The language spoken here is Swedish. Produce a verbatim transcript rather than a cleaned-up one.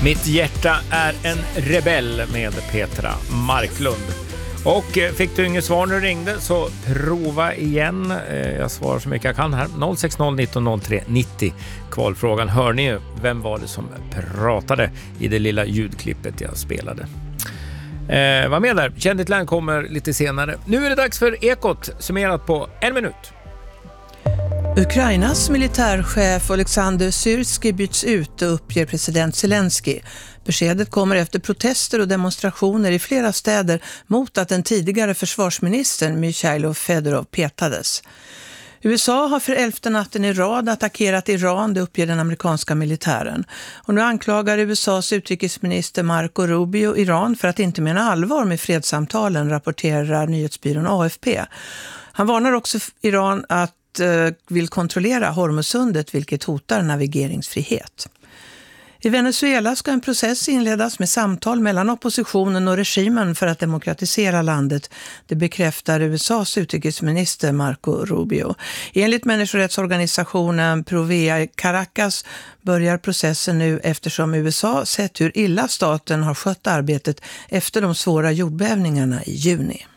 Mitt hjärta är en rebell med Petra Marklund. Och fick du inget svar när du ringde så prova igen. Jag svarar så mycket jag kan här. noll sex noll nitton noll tre nittio. Kvalfrågan hör ni ju. Vem var det som pratade i det lilla ljudklippet jag spelade? Eh, var med där. Kändligt län kommer lite senare. Nu är det dags för Ekot summerat på en minut. Ukrainas militärchef Alexander Syrskij byts ut och uppger president Zelensky. Beskedet kommer efter protester och demonstrationer i flera städer mot att den tidigare försvarsministern Mikhailo Fedorov petades. U S A har för elfte natten i rad attackerat Iran, det uppger den amerikanska militären. Och nu anklagar U S A:s utrikesminister Marco Rubio Iran för att inte mena allvar med fredssamtalen, rapporterar nyhetsbyrån A F P. Han varnar också Iran att vill kontrollera Hormuzsundet, vilket hotar navigeringsfrihet. I Venezuela ska en process inledas med samtal mellan oppositionen och regimen för att demokratisera landet. Det bekräftar U S A:s utrikesminister Marco Rubio. Enligt människorättsorganisationen Provea i Caracas börjar processen nu eftersom U S A sett hur illa staten har skött arbetet efter de svåra jordbävningarna i juni.